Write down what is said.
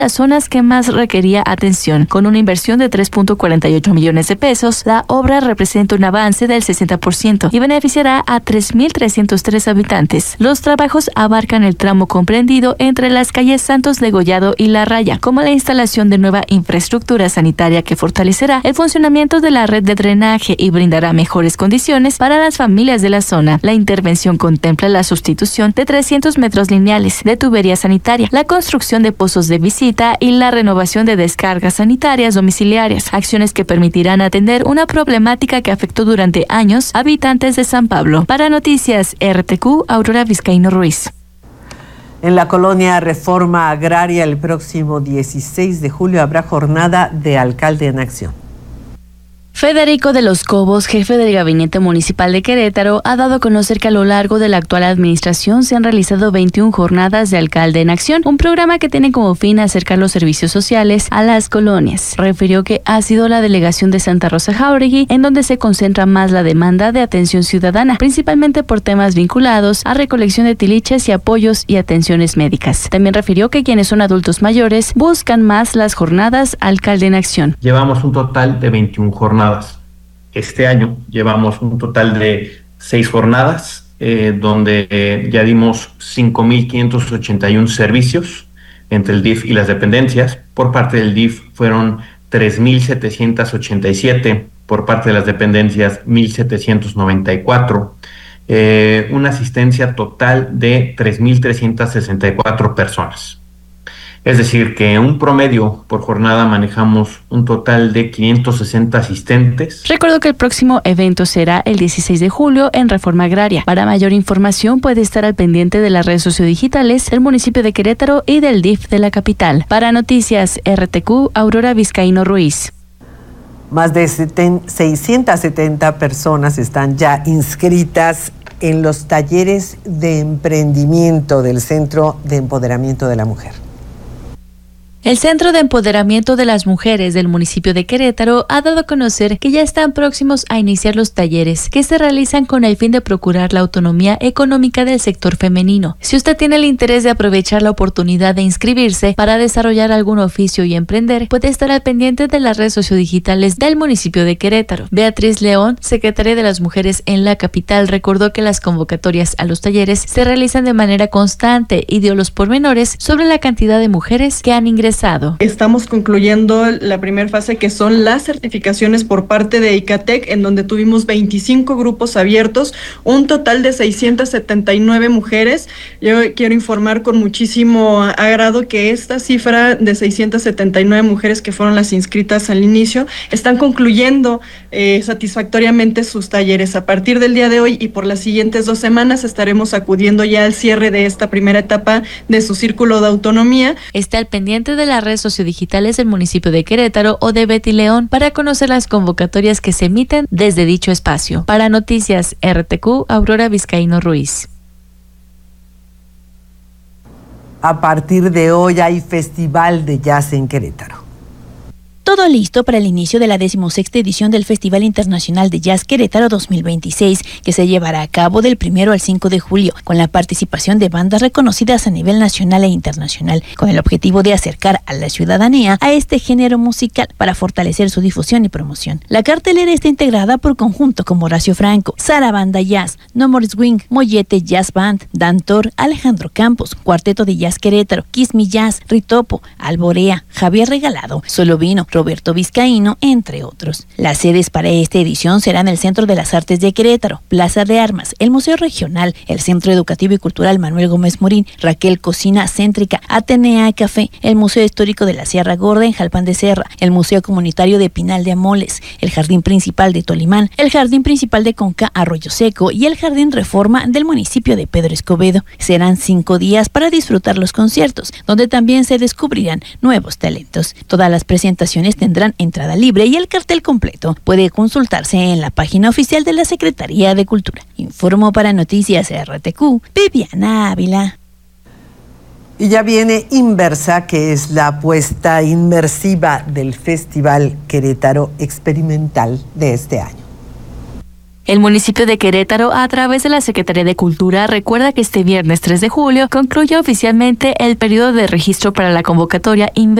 las zonas que más requería atención. Con una inversión de 3.48 millones de pesos, la obra representa un avance del 60% y beneficiará a 3.303 habitantes. Los trabajos abarcan el tramo comprendido entre las calles Santos Degollado y La Raya, como la instalación de nueva infraestructura sanitaria que fortalecerá el funcionamiento de la red de drenaje y brindará mejores condiciones para las familias de la zona. La intervención contempla la sustitución de 300 metros lineales de tubería sanitaria, la construcción de pozos de visita y la renovación de descargas sanitarias domiciliarias, acciones que permitirán atender una problemática que afectó durante años a habitantes de San Pablo. Para Noticias RTQ, Aurora Vizcaíno Ruiz. En la colonia Reforma Agraria, el próximo 16 de julio habrá jornada de Alcalde en Acción. Federico de los Cobos, jefe del Gabinete Municipal de Querétaro, ha dado a conocer que a lo largo de la actual administración se han realizado 21 jornadas de Alcalde en Acción, un programa que tiene como fin acercar los servicios sociales a las colonias. Refirió que ha sido la delegación de Santa Rosa Jáuregui en donde se concentra más la demanda de atención ciudadana, principalmente por temas vinculados a recolección de tiliches y apoyos y atenciones médicas. También refirió que quienes son adultos mayores buscan más las jornadas Alcalde en Acción. Llevamos un total de 21 jornadas. Este año llevamos un total de 6 jornadas, donde ya dimos 5.581 servicios entre el DIF y las dependencias. Por parte del DIF fueron 3.787, por parte de las dependencias 1.794, una asistencia total de 3.364 personas. Es decir, que en un promedio por jornada manejamos un total de 560 asistentes. Recuerdo que el próximo evento será el 16 de julio en Reforma Agraria. Para mayor información puede estar al pendiente de las redes sociodigitales del municipio de Querétaro y del DIF de la capital. Para Noticias RTQ, Aurora Vizcaíno Ruiz. Más de 670 personas están ya inscritas en los talleres de emprendimiento del Centro de Empoderamiento de la Mujer. El Centro de Empoderamiento de las Mujeres del municipio de Querétaro ha dado a conocer que ya están próximos a iniciar los talleres que se realizan con el fin de procurar la autonomía económica del sector femenino. Si usted tiene el interés de aprovechar la oportunidad de inscribirse para desarrollar algún oficio y emprender, puede estar al pendiente de las redes sociodigitales del municipio de Querétaro. Beatriz León, secretaria de las Mujeres en la capital, recordó que las convocatorias a los talleres se realizan de manera constante y dio los pormenores sobre la cantidad de mujeres que han ingresado. Estamos concluyendo la primera fase, que son las certificaciones por parte de ICATEC, en donde tuvimos 25 grupos abiertos, un total de 679 mujeres. Yo quiero informar con muchísimo agrado que esta cifra de 679 mujeres que fueron las inscritas al inicio están concluyendo satisfactoriamente sus talleres. A partir del día de hoy y por las siguientes 2 semanas estaremos acudiendo ya al cierre de esta primera etapa de su círculo de autonomía. Está al pendiente de las redes sociodigitales del municipio de Querétaro o de Betty León para conocer las convocatorias que se emiten desde dicho espacio. Para Noticias RTQ, Aurora Vizcaíno Ruiz. A partir de hoy hay Festival de Jazz en Querétaro. Todo listo para el inicio de la 16ª edición del Festival Internacional de Jazz Querétaro 2026, que se llevará a cabo del 1 al 5 de julio, con la participación de bandas reconocidas a nivel nacional e internacional, con el objetivo de acercar a la ciudadanía a este género musical para fortalecer su difusión y promoción. La cartelera está integrada por conjuntos como Horacio Franco, Sara Banda Jazz, No More Swing, Mollete Jazz Band, Dantor, Alejandro Campos, Cuarteto de Jazz Querétaro, Kiss Me Jazz, Ritopo, Alborea, Javier Regalado, Solo Vino, Roberto Vizcaíno, entre otros. Las sedes para esta edición serán el Centro de las Artes de Querétaro, Plaza de Armas, el Museo Regional, el Centro Educativo y Cultural Manuel Gómez Morín, Raquel Cocina Céntrica, Atenea Café, el Museo Histórico de la Sierra Gorda en Jalpan de Serra, el Museo Comunitario de Pinal de Amoles, el Jardín Principal de Tolimán, el Jardín Principal de Conca Arroyo Seco y el Jardín Reforma del municipio de Pedro Escobedo. Serán 5 días para disfrutar los conciertos, donde también se descubrirán nuevos talentos. Todas las presentaciones tendrán entrada libre y el cartel completo puede consultarse en la página oficial de la Secretaría de Cultura. Informo para Noticias RTQ, Viviana Ávila. Y ya viene Inversa, que es la apuesta inmersiva del Festival Querétaro Experimental de este año. El municipio de Querétaro, a través de la Secretaría de Cultura, recuerda que este viernes 3 de julio concluye oficialmente el periodo de registro para la convocatoria